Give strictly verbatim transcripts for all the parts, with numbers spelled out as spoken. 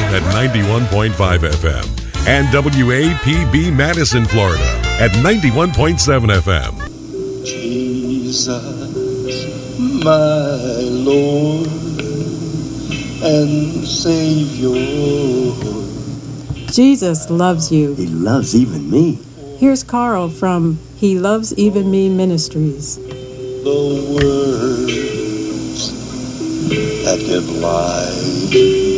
at ninety-one point five F M and W A P B Madison, Florida at ninety-one point seven F M. Jesus, my Lord and Savior. Jesus loves you. He loves even me. Here's Carl from He Loves Even Me Ministries. The words that give life,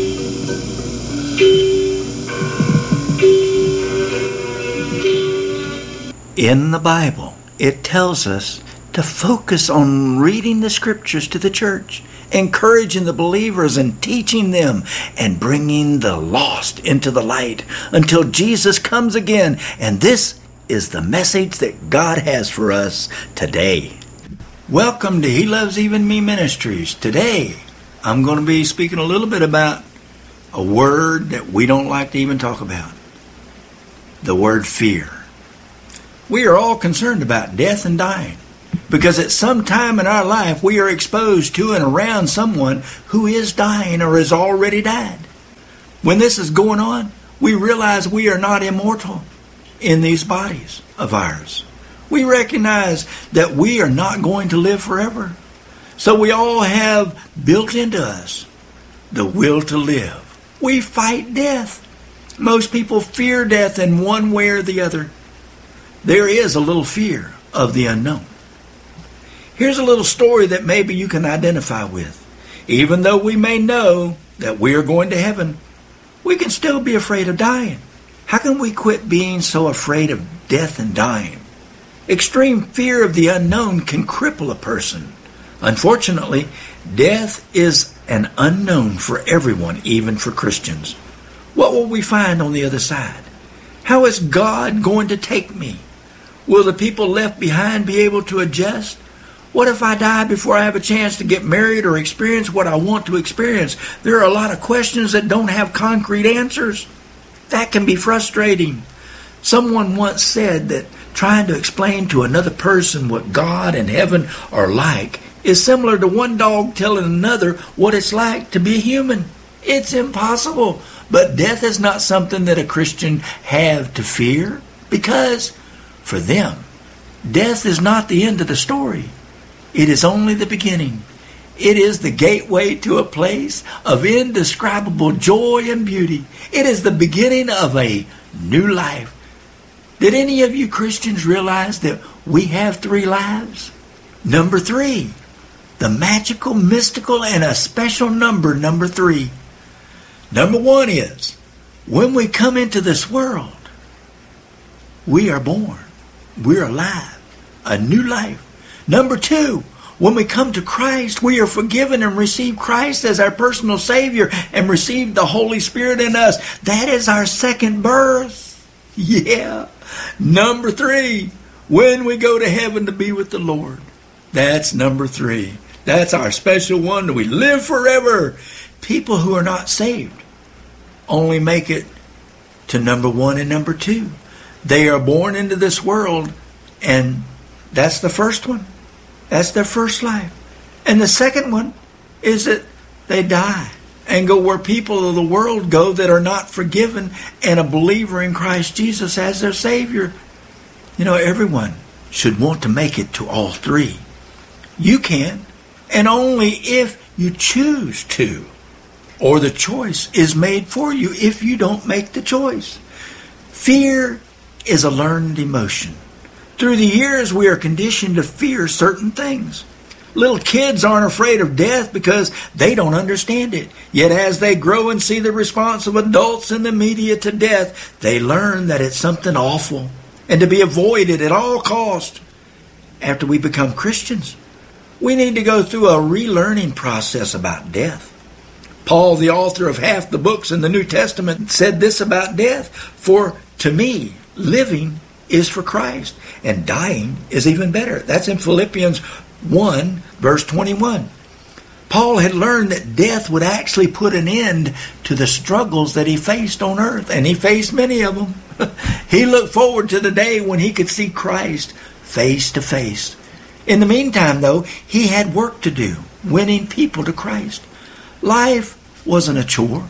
in the Bible, it tells us to focus on reading the scriptures to the church, encouraging the believers and teaching them, and bringing the lost into the light until Jesus comes again. And this is the message that God has for us today. Welcome to He Loves Even Me Ministries. Today, I'm going to be speaking a little bit about a word that we don't like to even talk about. The word fear. We are all concerned about death and dying because at some time in our life we are exposed to and around someone who is dying or has already died. When this is going on, we realize we are not immortal in these bodies of ours. We recognize that we are not going to live forever. So we all have built into us the will to live. We fight death. Most people fear death in one way or the other. There is a little fear of the unknown. Here's a little story that maybe you can identify with. Even though we may know that we are going to heaven, we can still be afraid of dying. How can we quit being so afraid of death and dying? Extreme fear of the unknown can cripple a person. Unfortunately, death is an unknown for everyone, even for Christians. What will we find on the other side? How is God going to take me? Will the people left behind be able to adjust? What if I die before I have a chance to get married or experience what I want to experience? There are a lot of questions that don't have concrete answers. That can be frustrating. Someone once said that trying to explain to another person what God and heaven are like is similar to one dog telling another what it's like to be human. It's impossible. But death is not something that a Christian have to fear, because for them, death is not the end of the story. It is only the beginning. It is the gateway to a place of indescribable joy and beauty. It is the beginning of a new life. Did any of you Christians realize that we have three lives? Number three, the magical, mystical, and a special number, number three. Number one is, when we come into this world, we are born. We're alive. A new life. Number two, when we come to Christ, we are forgiven and receive Christ as our personal Savior and receive the Holy Spirit in us. That is our second birth. Yeah. Number three, when we go to heaven to be with the Lord. That's number three. That's our special one. We live forever. People who are not saved only make it to number one and number two. They are born into this world, and that's the first one. That's their first life. And the second one is that they die and go where people of the world go that are not forgiven and a believer in Christ Jesus as their Savior. You know, everyone should want to make it to all three. You can, and only if you choose to, or the choice is made for you if you don't make the choice. Fear is a learned emotion. Through the years, we are conditioned to fear certain things. Little kids aren't afraid of death because they don't understand it. Yet as they grow and see the response of adults in the media to death, they learn that it's something awful and to be avoided at all costs. After we become Christians, we need to go through a relearning process about death. Paul, the author of half the books in the New Testament, said this about death: "For to me, living is for Christ, and dying is even better." That's in Philippians one, verse twenty-one. Paul had learned that death would actually put an end to the struggles that he faced on earth, and he faced many of them. He looked forward to the day when he could see Christ face to face. In the meantime, though, he had work to do, winning people to Christ. Life wasn't a chore.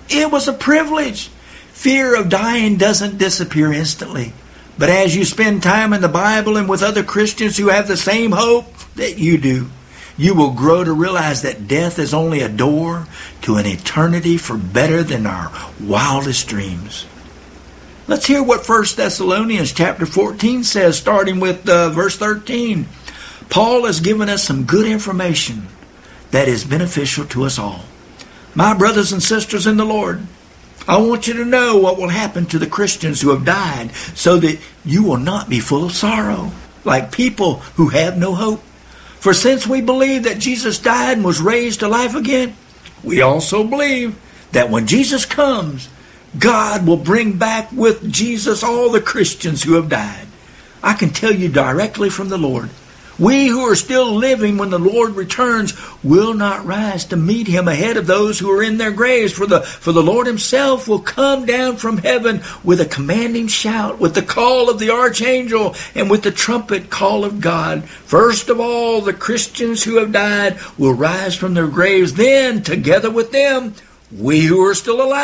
It was a privilege. Fear of dying doesn't disappear instantly. But as you spend time in the Bible and with other Christians who have the same hope that you do, you will grow to realize that death is only a door to an eternity for better than our wildest dreams. Let's hear what First Thessalonians chapter fourteen says, starting with uh, verse thirteen. Paul has given us some good information that is beneficial to us all. My brothers and sisters in the Lord, I want you to know what will happen to the Christians who have died, so that you will not be full of sorrow, like people who have no hope. For since we believe that Jesus died and was raised to life again, we also believe that when Jesus comes, God will bring back with Jesus all the Christians who have died. I can tell you directly from the Lord, we who are still living when the Lord returns will not rise to meet him ahead of those who are in their graves. For the, for the Lord himself will come down from heaven with a commanding shout, with the call of the archangel, and with the trumpet call of God. First of all, the Christians who have died will rise from their graves. Then, together with them, we who are still alive